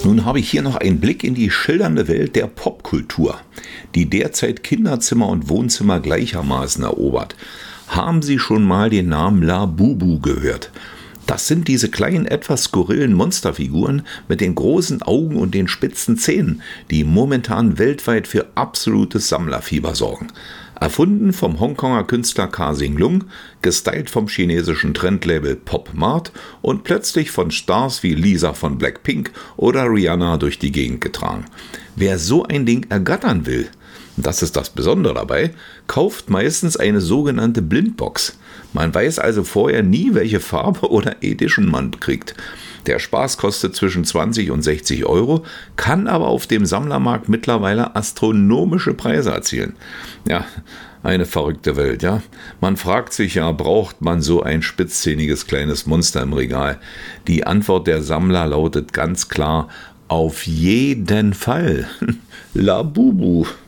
Nun habe ich hier noch einen Blick in die schillernde Welt der Popkultur, die derzeit Kinderzimmer und Wohnzimmer gleichermaßen erobert. Haben Sie schon mal den Namen Labubu gehört? Das sind diese kleinen, etwas skurrilen Monsterfiguren mit den großen Augen und den spitzen Zähnen, die momentan weltweit für absolutes Sammlerfieber sorgen. Erfunden vom Hongkonger Künstler Ka-Sing Lung, gestylt vom chinesischen Trendlabel Pop Mart und plötzlich von Stars wie Lisa von Blackpink oder Rihanna durch die Gegend getragen. Wer so ein Ding ergattern will, das ist das Besondere dabei, kauft meistens eine sogenannte Blindbox. Man weiß also vorher nie, welche Farbe oder Edition man kriegt. Der Spaß kostet zwischen 20 und 60 Euro, kann aber auf dem Sammlermarkt mittlerweile astronomische Preise erzielen. Ja, eine verrückte Welt, ja. Man fragt sich ja, braucht man so ein spitzzähniges kleines Monster im Regal? Die Antwort der Sammler lautet ganz klar, auf jeden Fall. Labubu.